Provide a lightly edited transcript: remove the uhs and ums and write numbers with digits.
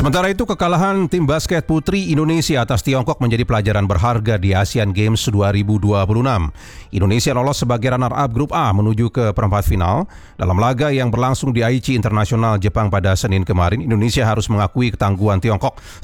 Sementara itu, kekalahan tim basket putri Indonesia atas Tiongkok menjadi pelajaran berharga di Asian Games 2026. Indonesia lolos sebagai runner-up grup A menuju ke perempat final. Dalam laga yang berlangsung di Aichi Internasional, Jepang pada Senin kemarin, Indonesia harus mengakui ketangguhan Tiongkok